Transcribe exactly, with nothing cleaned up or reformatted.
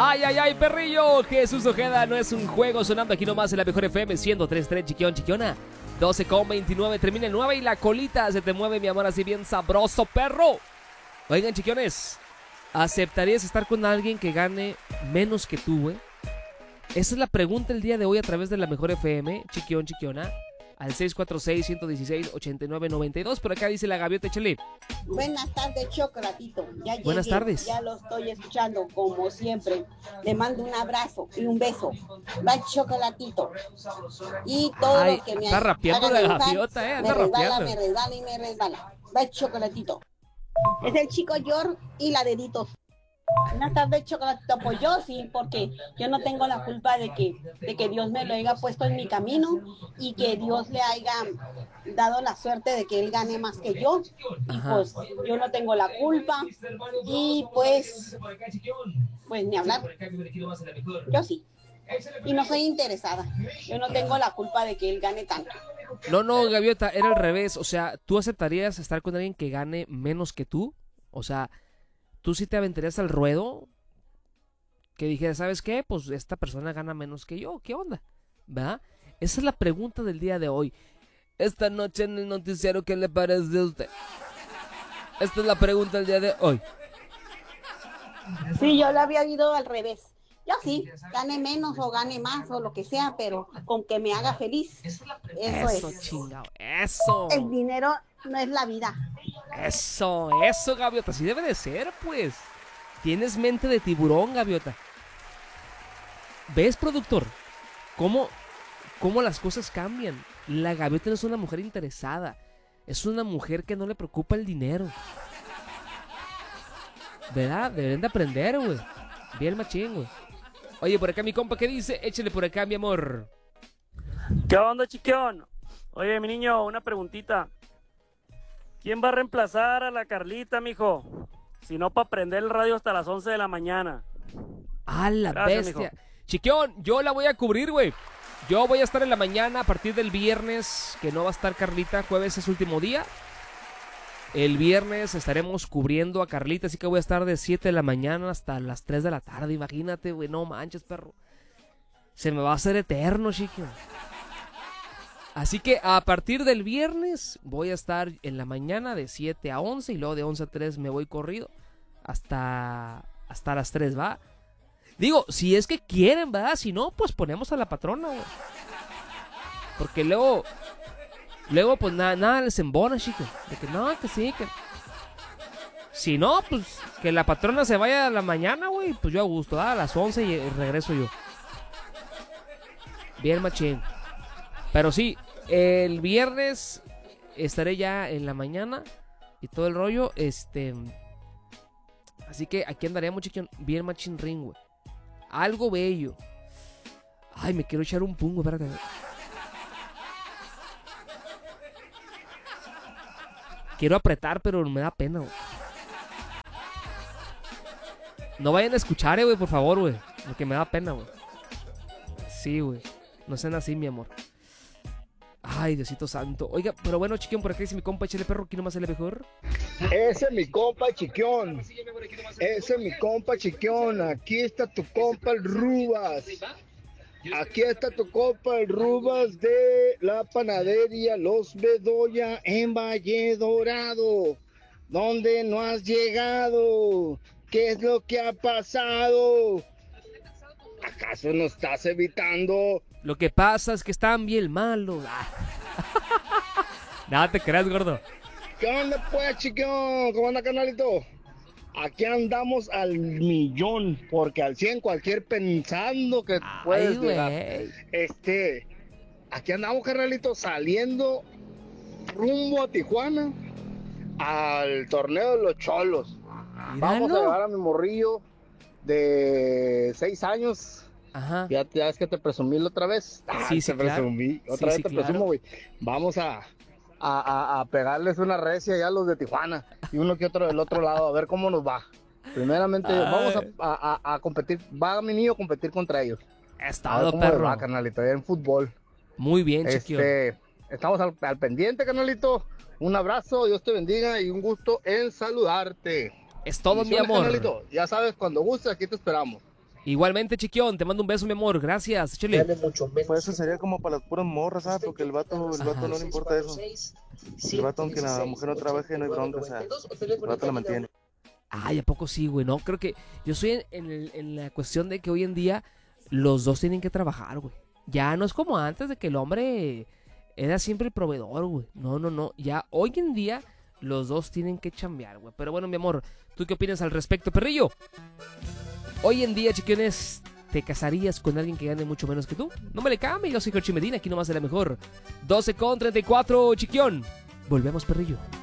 Ay, ay, ay, perrillo. Jesús Ojeda, no es un juego, sonando aquí nomás en la mejor F M ciento tres punto tres, chiquión, chiquiona. doce con veintinueve, termina el nueve y la colita se te mueve, mi amor, así bien sabroso, perro. Oigan, chiquiones, ¿aceptarías estar con alguien que gane menos que tú, güey? Esa es la pregunta el día de hoy a través de la mejor F M, chiquión, chiquiona. Al seis cuatro seis, uno uno seis, ocho nueve nueve dos. Por acá dice la gaviota, échale. Buenas tardes, Chocolatito. Ya llegué, Buenas tardes. Ya lo estoy escuchando, como siempre. Le mando un abrazo y un beso. Va, Chocolatito. Y todo Ay, lo que me está rapeando la haga gaviota, eh. me Anda resbala, rapeando. me resbala y me resbala. Va, Chocolatito. Es el chico York y la deditos. Buenas tardes, Chocolatito. Pues yo sí, porque yo no tengo la culpa de que, de que Dios me lo haya puesto en mi camino y que Dios le haya dado la suerte de que él gane más que yo. Y Ajá. pues yo no tengo la culpa y pues, pues ni hablar. Yo sí. Y no soy interesada. Yo no tengo la culpa de que él gane tanto. No, no, gaviota, era al revés. O sea, ¿tú aceptarías estar con alguien que gane menos que tú? O sea, ¿tú sí te aventarías al ruedo? Que dijeras, ¿sabes qué? Pues esta persona gana menos que yo. ¿Qué onda? ¿Verdad? Esa es la pregunta del día de hoy. Esta noche en el noticiero, ¿qué le parece a usted? Esta es la pregunta del día de hoy. Sí, yo lo había oído al revés. Yo sí, gane menos o gane más o lo que sea, pero con que me haga feliz. Eso, Eso, es. chingado. Eso. El dinero no es la vida. Eso, eso, gaviota. Así debe de ser, pues. Tienes mente de tiburón, gaviota. ¿Ves, productor? ¿Cómo, cómo las cosas cambian? La gaviota no es una mujer interesada. Es una mujer que no le preocupa el dinero. ¿Verdad? Deberían de aprender, güey. Bien machín, güey. Oye, por acá mi compa, ¿qué dice? Échale por acá, mi amor. ¿Qué onda, chiquión? Oye, mi niño, una preguntita. ¿Quién va a reemplazar a la Carlita, mijo? Si no, para prender el radio hasta las once de la mañana. ¡A la Gracias, bestia! mijo. Chiquión, yo la voy a cubrir, güey. Yo voy a estar en la mañana a partir del viernes, que no va a estar Carlita. Jueves es último día. El viernes estaremos cubriendo a Carlita, así que voy a estar de siete de la mañana hasta las tres de la tarde. Imagínate, güey, no manches, perro. Se me va a hacer eterno, chiquión. Así que a partir del viernes voy a estar en la mañana de siete a once y luego de once a tres me voy corrido hasta, hasta las tres, ¿va? Digo, si es que quieren, ¿verdad? Si no, pues ponemos a la patrona, güey. Porque luego, luego pues nada, nada les embona, chicos. De que no, que sí, que... Si no, pues que la patrona se vaya a la mañana, güey. Pues yo a gusto, ¿verdad? A las once y regreso yo. Bien machín. Pero sí, el viernes estaré ya en la mañana y todo el rollo, este... Así que aquí andaremos, chiquión, bien machín ring, güey. Algo bello. Ay, me quiero echar un pungo, espérate. Quiero apretar, pero me da pena, güey. No vayan a escuchar, eh, güey, por favor, güey. Porque me da pena, güey. Sí, güey. No sean así, mi amor. Ay, Diosito santo. Oiga, pero bueno, chiquión, por aquí dice mi compa, échale perro, aquí nomás es el mejor. Ese es mi compa Chiquión. Ese es mi compa Chiquión. Aquí está tu compa el Rubas. Aquí está tu compa el Rubas de la panadería Los Bedoya en Valle Dorado. ¿Dónde no has llegado? ¿Qué es lo que ha pasado? ¿Acaso no estás evitando? Lo que pasa es que están bien malos. Ah. Nada te creas, gordo. ¿Qué onda pues, Chiquión? ¿Cómo anda, canalito? Aquí andamos al millón, porque al cien cualquier pensando que Ay, puedes güey. llegar. Este, aquí andamos, carnalito, saliendo rumbo a Tijuana al torneo de los Cholos. Vamos a Míralo. llevar a mi morrillo de seis años. Ajá. Ya, ya es que te presumí la otra vez. Ah, Sí, te sí, claro. presumí. Otra Sí, vez sí, te claro. presumo, güey. Vamos a, a, a, a pegarles una recia ya a los de Tijuana y uno que otro del otro lado, a ver cómo nos va. Primeramente, Ay. vamos a, a, a, a competir. Va mi niño a competir contra ellos. Es A ver todo, cómo le perro. va, carnalito, allá en fútbol. Muy bien, chiquión. Este, estamos al, al pendiente, carnalito. Un abrazo, Dios te bendiga y un gusto en saludarte. Es todo, mi Bendiciones, amor. carnalito. Ya sabes, cuando gustes, aquí te esperamos. Igualmente, Chiquión, te mando un beso, mi amor. Gracias, échale. Pues eso sería como para las puras morras, ¿sabes? Porque el vato, el vato no le importa eso. El vato, aunque la mujer no trabaje, no hay bronca, o sea, el vato la mantiene. Ay, ¿a poco sí, güey? No, creo que yo soy en, en el- en la cuestión de que hoy en día los dos tienen que trabajar, güey. Ya no es como antes de que el hombre era siempre el proveedor, güey. No, no, no. Ya hoy en día los dos tienen que chambear, güey. Pero bueno, mi amor, ¿tú qué opinas al respecto, perrillo? Hoy en día, chiquiones, ¿te casarías con alguien que gane mucho menos que tú? No me le cambie, yo soy Jorge Medina, aquí nomás de la mejor. doce con treinta y cuatro, chiquión. Volvemos, perrillo.